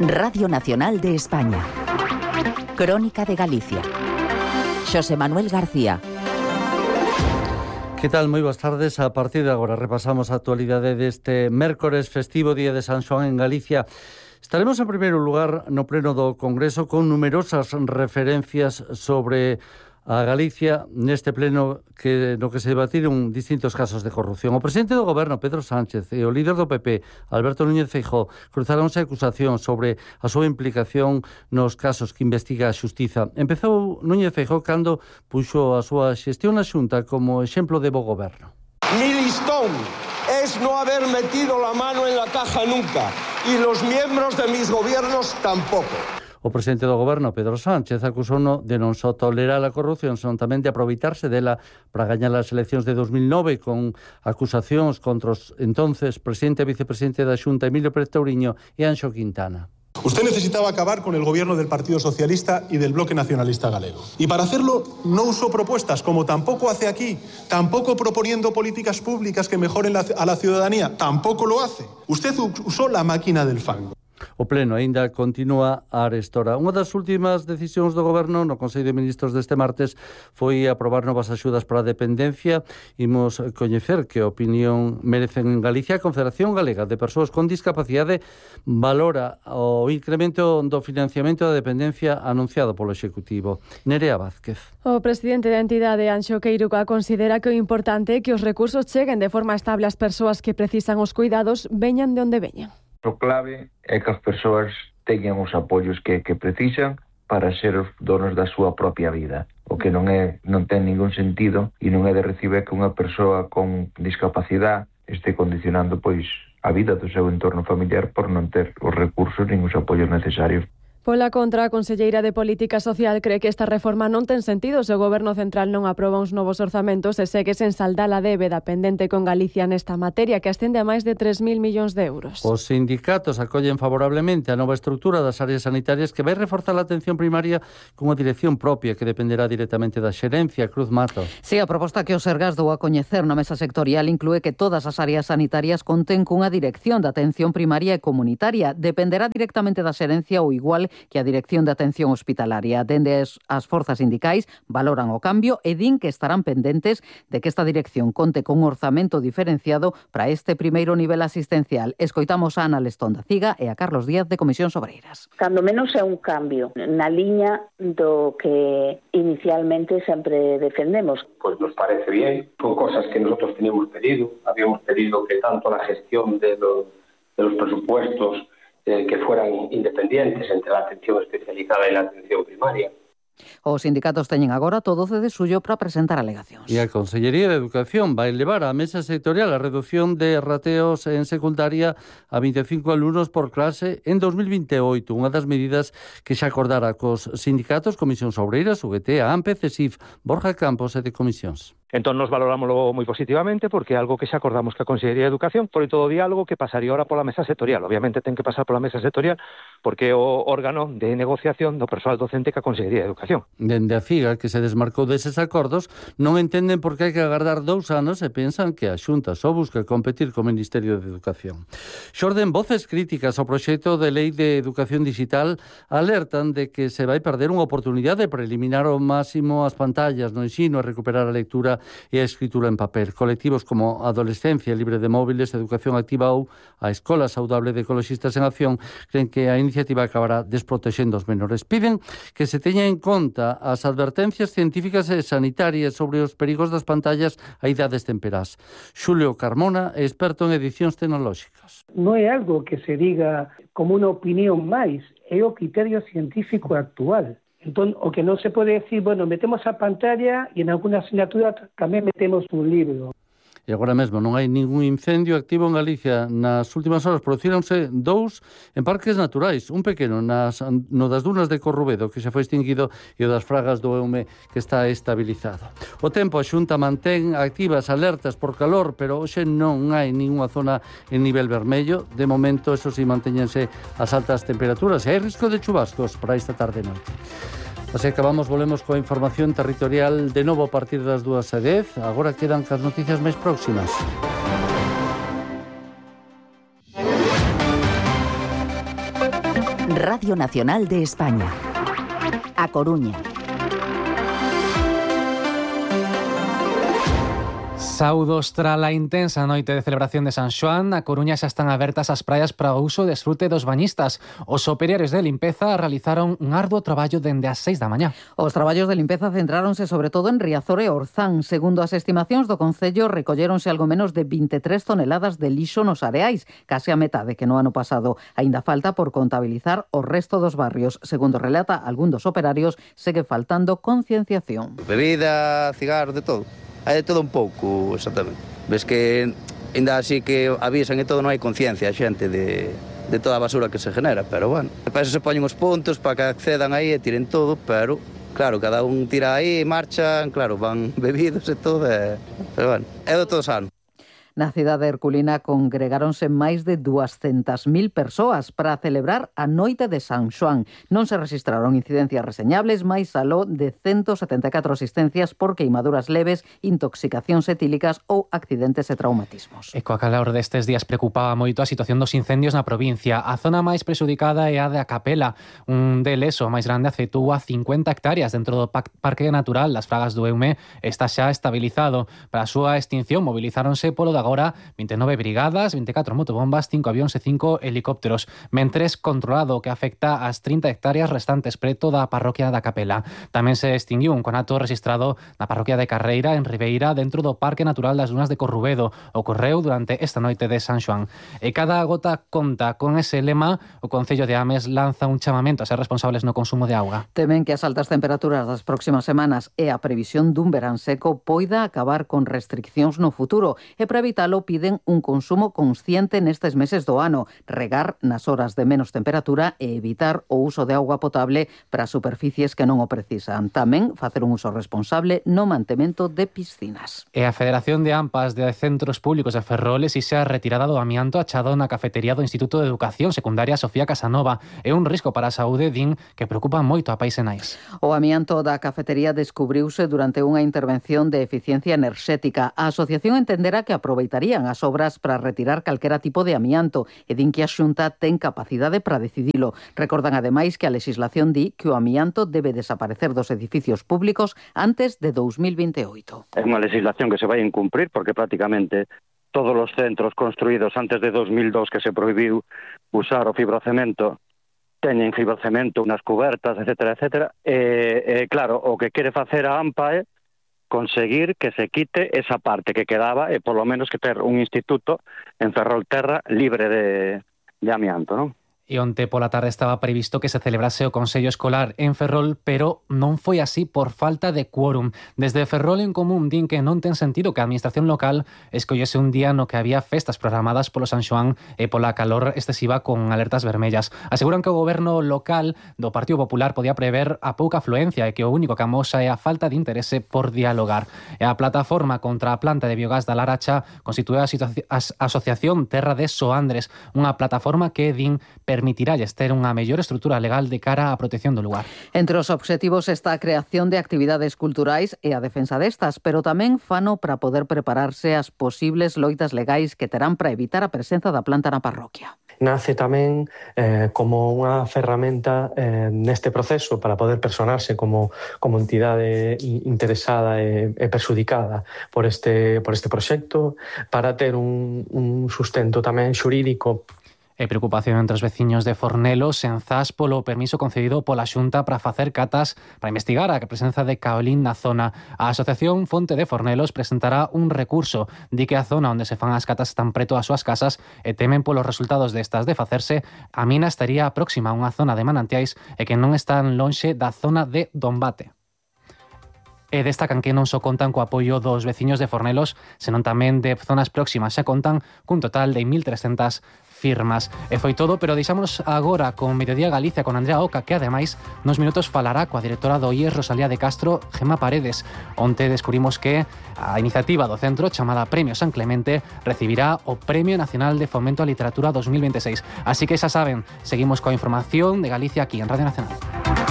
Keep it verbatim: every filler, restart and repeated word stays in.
Radio Nacional de España. Crónica de Galicia. Xosé Manuel García. Que tal? Moi boas tardes. A partir de agora repasamos a actualidade deste mércores festivo, Día de San Xoán en Galicia. Estaremos en primeiro lugar no pleno do Congreso con numerosas referencias sobre a Galicia neste pleno que no que se debatiron distintos casos de corrupción. O presidente do Goberno, Pedro Sánchez, e o líder do P P, Alberto Núñez Feijóo, cruzaronse acusacións sobre a súa implicación nos casos que investiga a Xustiza. Empezou Núñez Feijóo cando puxo a súa xestión na Xunta como exemplo de bo goberno. Mi listón es no haber metido la mano en la caja nunca, y los miembros de mis gobiernos tampoco. O presidente do Goberno, Pedro Sánchez, acusouno de non só tolerar a corrupción, senón tamén de aproveitarse dela para gañar as eleccións de dos mil nove con acusacións contra os entonces presidente e vicepresidente da Xunta, Emilio Pérez Touriño e Anxo Quintana. Usted necesitaba acabar con el gobierno del Partido Socialista y del Bloque Nacionalista Galego. Y para hacerlo no usó propuestas, como tampoco hace aquí, tampoco proponiendo políticas públicas que mejoren la, a la ciudadanía, tampoco lo hace. Usted usó la máquina del fango. O pleno aínda continúa a arestora. Unha das últimas decisións do Goberno no Consello de Ministros deste martes foi aprobar novas axudas para a dependencia. Imos coñecer que opinión merecen en Galicia. A Confederación Galega de Persoas con Discapacidade valora o incremento do financiamento da dependencia anunciado polo Executivo. Nerea Vázquez. O presidente da entidade, Anxo Queiruca, considera que o importante é que os recursos cheguen de forma estable ás persoas que precisan os cuidados, veñan de onde veñan. O clave é que as persoas teñan os apoios que, que precisan para ser os donos da súa propia vida. O que non é non ten ningún sentido e non é de reciber que unha persoa con discapacidade este condicionando pois a vida do seu entorno familiar por non ter os recursos nin os apoios necesarios. Pola contra, a conselleira de Política Social cree que esta reforma non ten sentido se o Goberno Central non aproba uns novos orzamentos e segue sen saldar a débeda pendente con Galicia nesta materia, que ascende a máis de tres mil millóns de euros. Os sindicatos acollen favorablemente a nova estrutura das áreas sanitarias que vai reforzar a atención primaria cunha dirección propia que dependerá directamente da xerencia. Cruz Mato. Si, a proposta que o Sergas dou a coñecer na mesa sectorial inclúe que todas as áreas sanitarias conten cunha dirección de atención primaria e comunitaria. Dependerá directamente da xerencia ou igual que a Dirección de Atención Hospitalaria. Dende as forzas sindicais valoran o cambio e din que estarán pendentes de que esta dirección conte con un orzamento diferenciado para este primeiro nivel asistencial. Escoitamos a Ana Lestón da Ciga e a Carlos Díaz de Comisións Obreiras. Cando menos é un cambio na liña do que inicialmente sempre defendemos. Pues nos parece bien, son cosas que nosotros teníamos pedido. Habíamos pedido que tanto la gestión de los, de los presupuestos Eh, que fueran independientes entre la atención especializada y la atención primaria. Os sindicatos teñen agora todo o de suyo para presentar alegacións. E a Consellería de Educación vai levar á mesa sectorial a reducción de rateos en secundaria a vinte e cinco alumnos por clase en dos mil vinte e oito, unha das medidas que xa acordara cos sindicatos, Comisións Obreiras, U G T, a AMPE, CESIF, Borja Campos e de Comisións. Entón, nos valorámoslo moi positivamente porque é algo que xa acordamos que a Consellería de Educación, por todo o diálogo que pasaría ahora pola mesa sectorial. Obviamente ten que pasar pola mesa sectorial porque é o órgano de negociación do persoal docente que a Consellería de Educación. Dende a Figa, que se desmarcou deses acordos, non entenden por que hai que agardar dous anos e pensan que a Xunta só busca competir co Ministerio de Educación. Xorden voces críticas ao proxecto de lei de educación digital alertan de que se vai perder unha oportunidade para eliminar ao máximo as pantallas no ensino e recuperar a lectura e a escritura en papel. Colectivos como Adolescencia Libre de Móviles, Educación Activa ou a Escola Saudable de Ecologistas en Acción creen que a iniciativa acabará desprotexendo os menores. Piden que se teña en conta as advertencias científicas e sanitarias sobre os perigos das pantallas a idades temperás. Xulio Carmona é experto en edicións tecnolóxicas. Non é algo que se diga como unha opinión máis, é o criterio científico actual. Entón, o que non se pode decir, bueno, metemos a pantalla e en alguna asignatura tamén metemos un libro. E agora mesmo non hai ningún incendio activo en Galicia. Nas últimas horas producíronse dous en parques naturais, un pequeno nas, no das dunas de Corrubedo, que xa foi extinguido, e o das Fragas do Eume, que está estabilizado. O tempo, a Xunta mantén activas alertas por calor, pero hoxe non hai ninguna zona en nivel vermello. De momento, eso si, mantéñense as altas temperaturas e hai risco de chubascos para esta tarde e noite. Así acabamos, volvemos coa información territorial de novo a partir das dúas e dez. Agora quedan cas noticias máis próximas. Radio Nacional de España. A Coruña. Saudos tras a intensa noite de celebración de San Xoán, na Coruña xa están abertas as praias para o uso e desfrute dos bañistas. Os operarios de limpeza realizaron un arduo traballo dende as seis da mañá. Os traballos de limpeza centráronse sobre todo en Riazor e Orzán. Segundo as estimacións do Concello, recolléronse algo menos de veintitrés toneladas de lixo nos areais, case a metade que no ano pasado. Aínda falta por contabilizar o resto dos barrios. Segundo relata algún dos operarios, segue faltando concienciación. Bebida, cigarros, de todo. Hai de todo un pouco, exactamente. Ves que, ainda así que avisan e todo, non hai conciencia a xente de, de toda a basura que se genera, pero bueno. Para eso se poñen os puntos, para que accedan aí e tiren todo, pero, claro, cada un tira aí, marchan, claro, van bebidos e todo, e, pero bueno, é do todo sano. Na cidade herculina congregáronse máis de duascentas mil persoas para celebrar a noite de San Xoán. Non se registraron incidencias reseñables, máis aló de ciento setenta e catro asistencias por queimaduras leves, intoxicacións etílicas ou accidentes e traumatismos. E coa calor destes días preocupaba moito a situación dos incendios na provincia. A zona máis prexudicada é a de A Capela. Un deles, o máis grande, afectou a cincuenta hectáreas dentro do Parque Natural das Fragas do Eume. Está xa estabilizado. Para a súa extinción movilizáronse polo da agora veintinueve brigadas, veinticuatro motobombas, cinco avións e cinco helicópteros, mentres controlado o que afecta ás trinta hectáreas restantes preto da parroquia da Capela. Tamén se extinguiu un conato registrado na parroquia de Carreira, en Ribeira, dentro do Parque Natural das Dunas de Corrubedo. Ocorreu durante esta noite de San Xoán. E cada gota conta. Con ese lema, o Concello de Ames lanza un chamamento a ser responsables no consumo de auga. Temen que as altas temperaturas das próximas semanas e a previsión dun verán seco poida acabar con restriccións no futuro e para evitalo piden un consumo consciente nestes meses do ano, regar nas horas de menos temperatura e evitar o uso de auga potable para superficies que non o precisan. Tamén facer un uso responsable no mantemento de piscinas. E a Federación de AMPAs de Centros Públicos de Ferrol exixe a retirada do amianto achado na cafetería do Instituto de Educación Secundaria Sofía Casanova. É un risco para a saúde, din, que preocupa moito a Pais e Nais. O amianto da cafetería descubriuse durante unha intervención de eficiencia enerxética. A asociación entenderá que aproveitarían as obras para retirar calquera tipo de amianto e din que a Xunta ten capacidade para decidilo. Recordan ademais que a legislación di que o amianto debe desaparecer dos edificios públicos antes de dous mil veintioito. É unha legislación que se vai incumprir porque prácticamente todos os centros construídos antes de dos mil dos que se prohibiu usar o fibrocemento teñen fibrocemento nas cubertas, etcétera, etcétera. E, e claro, o que quere facer a AMPA é conseguir que se quite esa parte que quedaba e polo menos que ter un instituto en Ferrolterra libre de, de amianto, non? E onte pola tarde estaba previsto que se celebrase o Consello Escolar en Ferrol, pero non foi así por falta de quórum. Desde Ferrol en Común din que non ten sentido que a administración local escollese un día no que había festas programadas polo San Xoán e pola calor excesiva con alertas vermellas. Aseguran que o goberno local do Partido Popular podía prever a pouca afluencia e que o único que amosa é a falta de interese por dialogar. E a plataforma contra a planta de biogás da Laracha constitúe a Asociación Terra de Soandres, unha plataforma que din permitiralles ter unha mellor estrutura legal de cara á protección do lugar. Entre os obxectivos está a creación de actividades culturais e a defensa destas, pero tamén fano para poder prepararse ás posibles loitas legais que terán para evitar a presenza da planta na parroquia. Nace tamén eh, como unha ferramenta eh, neste proceso para poder personarse como, como entidade interesada e, e perxudicada por este, por este proxecto, para ter un, un sustento tamén xurídico. E preocupación entre os veciños de Fornelos en Zas polo permiso concedido pola Xunta para facer catas para investigar a presenza de caolín na zona. A Asociación Fonte de Fornelos presentará un recurso. Di que a zona onde se fan as catas están preto ás súas casas e temen polos resultados destas de facerse. A mina estaría próxima a unha zona de manantiais e que non están lonxe da zona de Dombate. E destacan que non só contan co apoio dos veciños de Fornelos, senón tamén de zonas próximas. Xa contan cun total de mil trescentas firmas. E foi todo, pero deixámonos agora con Mediodía Galicia con Andrea Oca, que ademais nos minutos falará coa directora do I E S Rosalía de Castro, Gemma Paredes. Onte descubrimos que a iniciativa do centro chamada Premio San Clemente recibirá o Premio Nacional de Fomento á Literatura dos mil veintiséis. Así que xa saben, seguimos coa información de Galicia aquí en Radio Nacional.